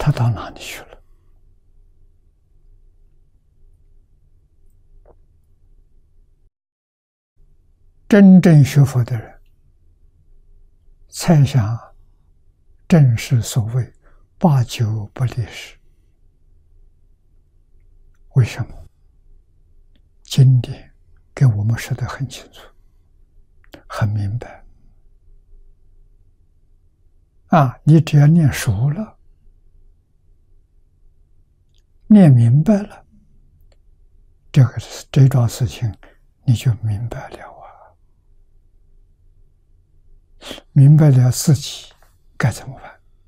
他到哪里去了？真正学佛的人，才想正是所谓八九不离十。为什么？经典给我们说得很清楚，很明白。你只要念熟了，念明白了，这桩事情你就明白了啊！明白了自己该怎么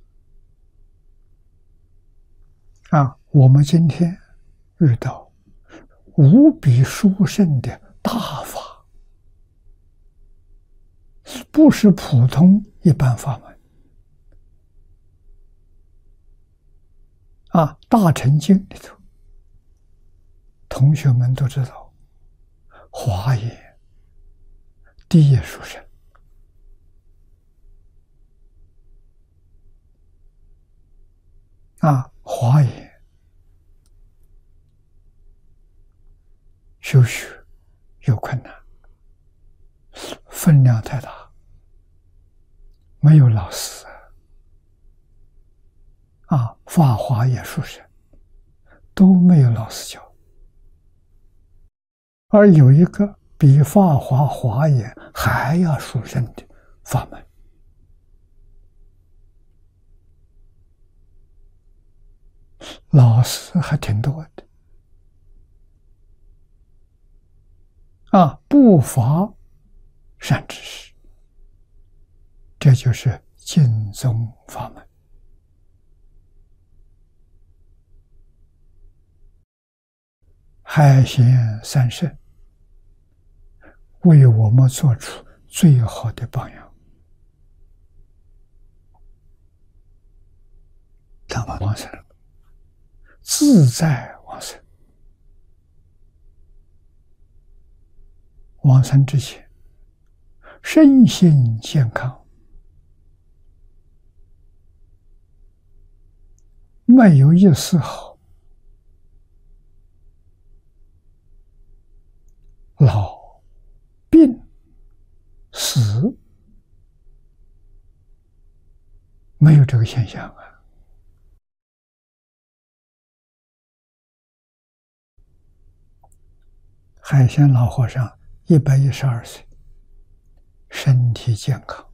办？我们今天遇到无比殊胜的大法，不是普通一般法门。大乘经里头，同学们都知道，华严第一殊胜。华严修学有困难，分量太大，没有老师法华也殊胜，都没有老师教。而有一个比法华华严还要殊胜的法门，老师还挺多的。不乏善知识，这就是净宗法门。海贤三圣为我们做出最好的榜样。他们往生，自在往生。往生之前，身心健康，没有一丝毫老、病、死，没有这个现象海鲜老和尚112岁，身体健康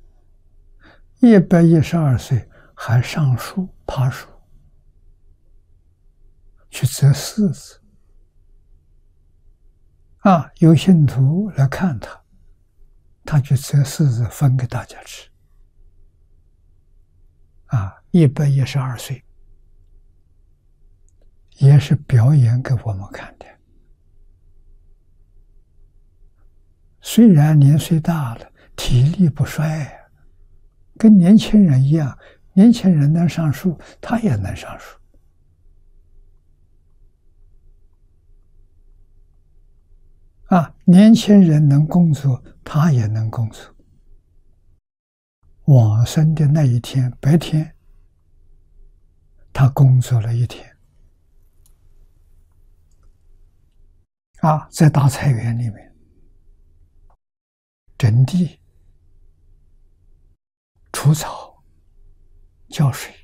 ，112岁还上树爬树，去择柿子。有信徒来看他，他去择柿子分给大家吃。112岁，也是表演给我们看的。虽然年岁大了，体力不衰跟年轻人一样，年轻人能上树，他也能上树。年轻人能工作，他也能工作。往生的那一天白天，他工作了一天。在大菜园里面整地、除草、浇水，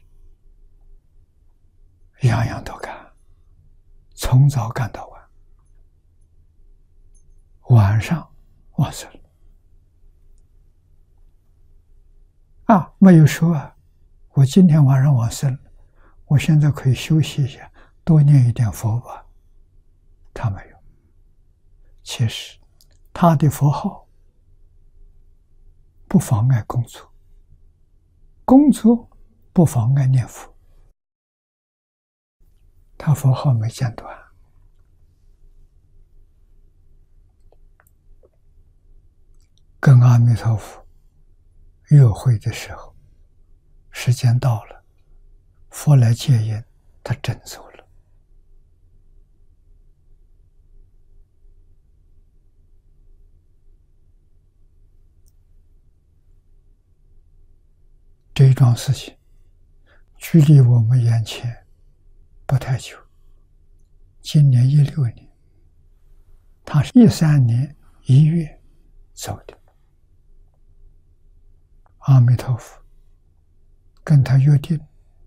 样样都干，从早干到晚。晚上往生了。没有说我今天晚上往生了，我现在可以休息一下，多念一点佛吧。他没有。其实他的佛号不妨碍工作，工作不妨碍念佛。他佛号没间断。跟阿弥陀佛约会的时候，时间到了，佛来接引，他真走了。这桩事情距离我们眼前不太久，今年16年，他是13年1月走的。阿弥陀佛跟他约定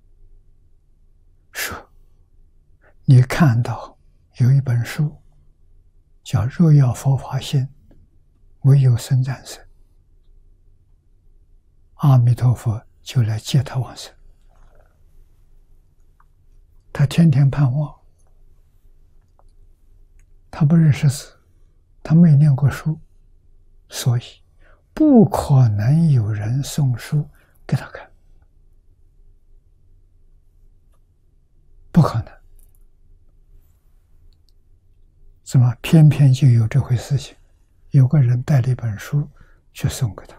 说，你看到有一本书叫若要佛法兴，唯有僧战胜，阿弥陀佛就来接他往生。他天天盼望，他不认识字，他没念过书，所以不可能有人送书给他看，不可能。怎么偏偏就有这回事情？有个人带了一本书去送给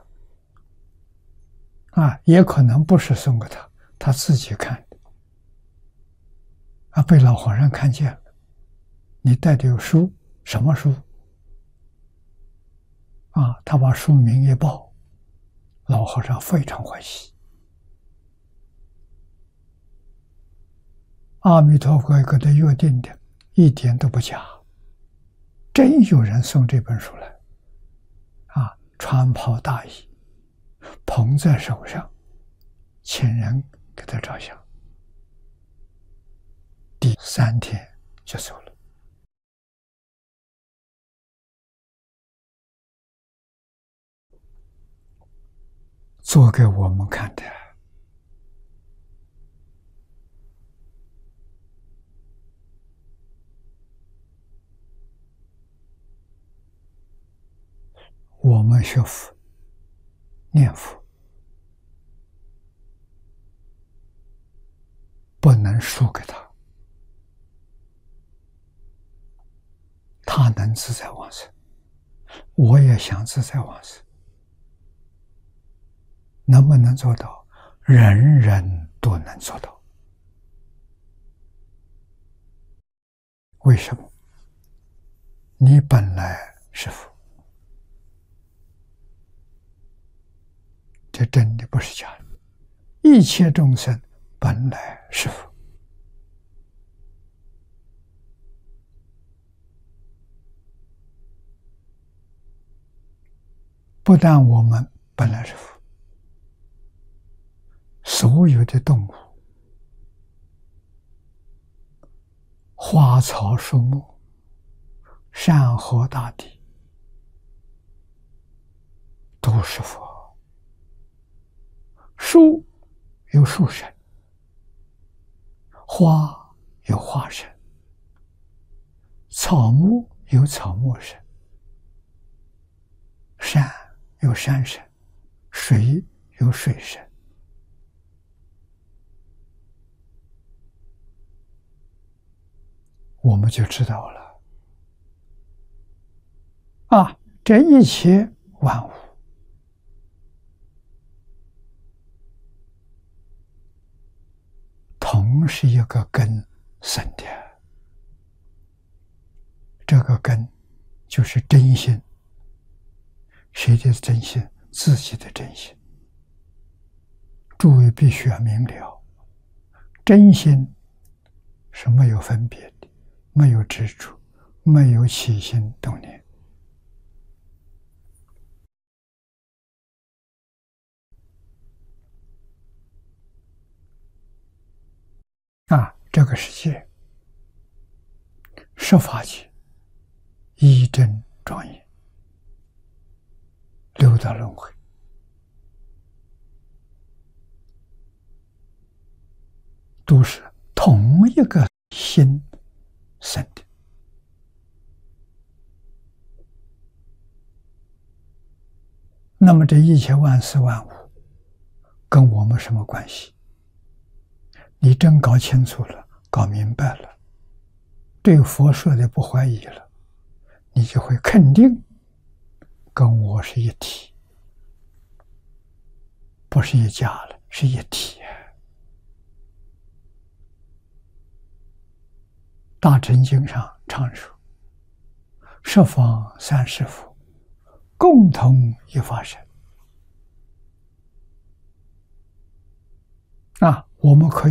他，也可能不是送给他，他自己看的，被老和尚看见了。你带的有书，什么书？他把书名一报，老和尚非常欢喜。阿弥陀佛跟他约定的一点都不假，真有人送这本书来，穿袍大衣，捧在手上，请人给他照相，第3天就走了。做给我们看的。我们学佛念佛不能输给他，他能自在往生，我也想自在往生。能不能做到？人人都能做到。为什么？你本来是佛，这真的不是假的。一切众生本来是佛，不但我们本来是佛，所有的动物、花草树木、山河大地都是佛。树有树神，花有花神，草木有草木神，山有山神，水有水神。我们就知道了这一切万物同是一个根生的，这个根就是真心。谁的真心？自己的真心。诸位必须要明了，真心是没有分别的，没有执着，没有起心动念。这个世界十法界一真庄严，六道轮回，都是同一个心生的。那么这一切万事万物跟我们什么关系？你真搞清楚了，搞明白了，对佛说的不怀疑了，你就会肯定跟我是一体，不是一家了，是一体。大乘经上常说，十方三世佛，共同一法身。我们可以